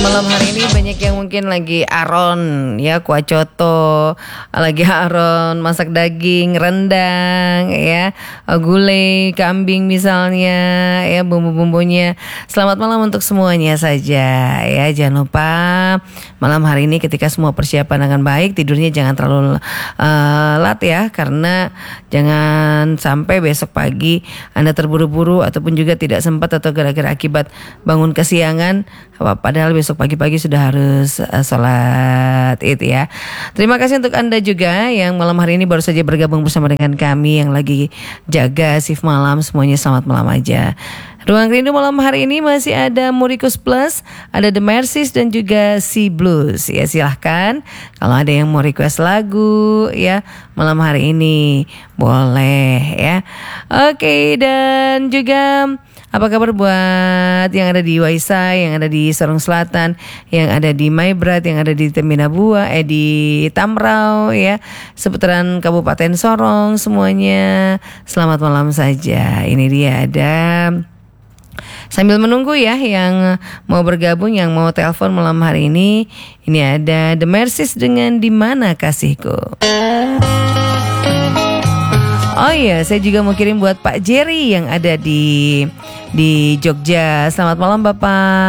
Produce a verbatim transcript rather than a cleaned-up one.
Malam hari ini banyak yang mungkin lagi aron ya, kuah coto, lagi aron masak daging, rendang ya, gulai kambing misalnya ya, bumbu-bumbunya. Selamat malam untuk semuanya saja ya. Jangan lupa malam hari ini ketika semua persiapan dengan baik, tidurnya jangan terlalu uh, lat ya, karena jangan sampai besok pagi Anda terburu-buru ataupun juga tidak sempat atau gara-gara akibat bangun kesiangan, padahal besok pagi-pagi sudah harus uh, sholat Id ya. Terima kasih untuk Anda juga yang malam hari ini baru saja bergabung bersama dengan kami, yang lagi jaga shift malam. Semuanya selamat malam aja. Ruang Rindu malam hari ini masih ada Murikus Plus, ada The Mercies dan juga Sea Blues. Ya silahkan kalau ada yang mau request lagu ya malam hari ini boleh ya. Oke, dan juga apa kabar buat yang ada di Waisa, yang ada di Sorong Selatan, yang ada di Maibrat, yang ada di Teminabua, eh di Tamrau ya, seputaran Kabupaten Sorong semuanya. Selamat malam saja. Ini dia ada. Sambil menunggu ya yang mau bergabung, yang mau telepon malam hari ini, ini ada The Mercies dengan Di Mana Kasihku. Oh iya, saya juga mau kirim buat Pak Jerry yang ada di di Jogja. Selamat malam Bapak.